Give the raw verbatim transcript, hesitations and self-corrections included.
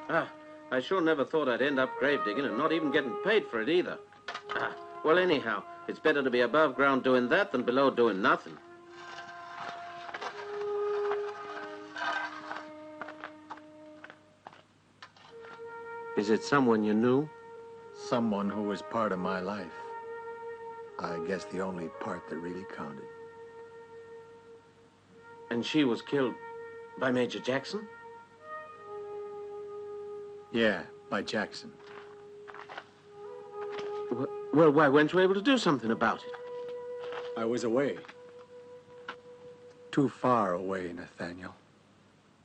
Ah, I sure never thought I'd end up grave digging and not even getting paid for it either. Ah, well, anyhow, it's better to be above ground doing that than below doing nothing. Is it someone you knew? Someone who was part of my life. I guess the only part that really counted. And she was killed by Major Jackson? Yeah, by Jackson. Well, why weren't you able to do something about it? I was away. Too far away, Nathaniel.